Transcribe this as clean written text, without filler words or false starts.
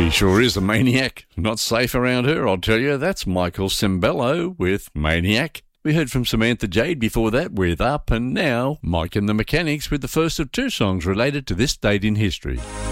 She sure is a maniac. Not safe around her, I'll tell you. That's Michael Cimbello with Maniac. We heard from Samantha Jade before that with Up, and now Mike and the Mechanics with the first of two songs related to this date in history.